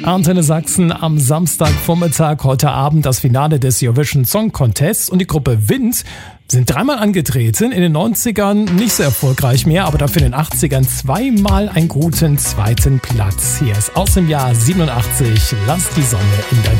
Antenne Sachsen am Samstagvormittag, heute Abend das Finale des Eurovision Song Contests und die Gruppe Wind sind dreimal angetreten, in den 90ern nicht so erfolgreich mehr, aber dafür in den 80ern zweimal einen guten zweiten Platz. Hier ist aus dem Jahr 87, Lass die Sonne in dein